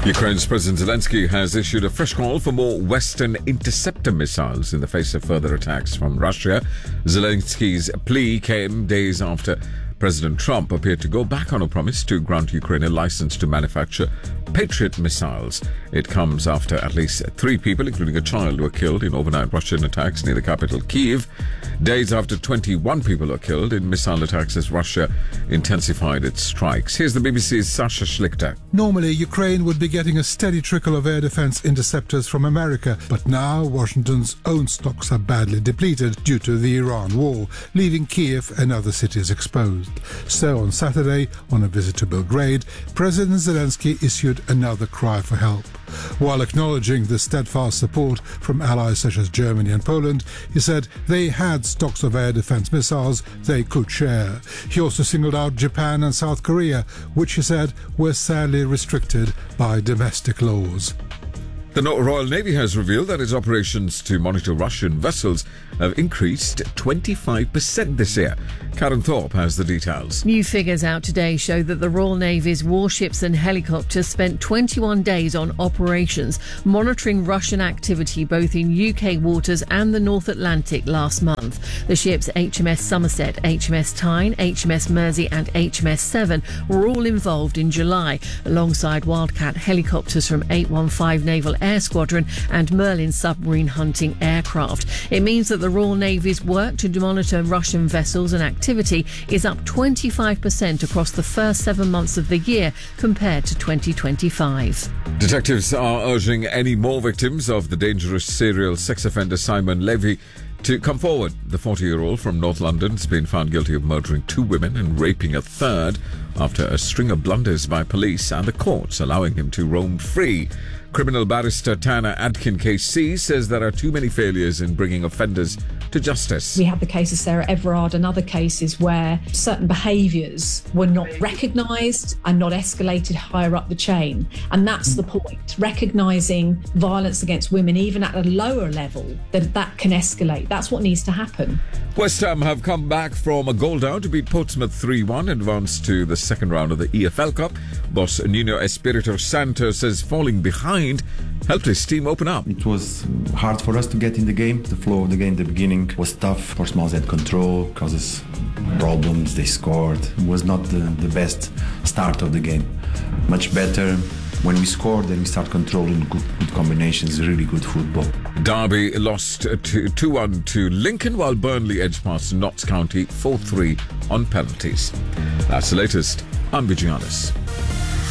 Ukraine's President Zelensky has issued a fresh call for more Western interceptor missiles in the face of further attacks from Russia. Zelensky's plea came days after President Trump appeared to go back on a promise to grant Ukraine a license to manufacture Patriot missiles. It comes after at least 3 people, including a child, were killed in overnight Russian attacks near the capital Kyiv. Days after 21 people were killed in missile attacks as Russia intensified its strikes. Here's the BBC's Sasha Schlichter. Normally, Ukraine would be getting a steady trickle of air defense interceptors from America, but now Washington's own stocks are badly depleted due to the Iran war, leaving Kyiv and other cities exposed. So on Saturday, on a visit to Belgrade, President Zelensky issued another cry for help. While acknowledging the steadfast support from allies such as Germany and Poland, he said they had stocks of air defense missiles they could share. He also singled out Japan and South Korea, which he said were sadly restricted by domestic laws. The Royal Navy has revealed that its operations to monitor Russian vessels have increased 25% this year. Karen Thorpe has the details. New figures out today show that the Royal Navy's warships and helicopters spent 21 days on operations, monitoring Russian activity both in UK waters and the North Atlantic last month. The ships HMS Somerset, HMS Tyne, HMS Mersey and HMS Severn were all involved in July, alongside Wildcat helicopters from 815 Naval Air Squadron and Merlin submarine hunting aircraft. It means that the Royal Navy's work to monitor Russian vessels and activity is up 25% across the first 7 months of the year compared to 2025. Detectives are urging any more victims of the dangerous serial sex offender Simon Levy to come forward. The 40-year-old from North London has been found guilty of murdering 2 women and raping a third after a string of blunders by police and the courts allowing him to roam free. Criminal barrister Tana Adkin KC says there are too many failures in bringing offenders to justice. We have the case of Sarah Everard and other cases where certain behaviours were not recognised and not escalated higher up the chain. And that's the point. Recognising violence against women, even at a lower level, that can escalate. That's what needs to happen. West Ham have come back from a goal down to beat Portsmouth 3-1, advanced to the second round of the EFL Cup. Boss Nuno Espirito Santo says falling behind helped his team open up. It was hard for us to get in the game. The flow of the game, the beginning was tough. Portsmouth had control, causes problems, they scored. It was not the best start of the game. Much better when we scored and we start controlling good combinations, really good football. Derby lost 2-1 to Lincoln, while Burnley edged past Notts County 4-3 on penalties. That's the latest. I'm Vijayanis.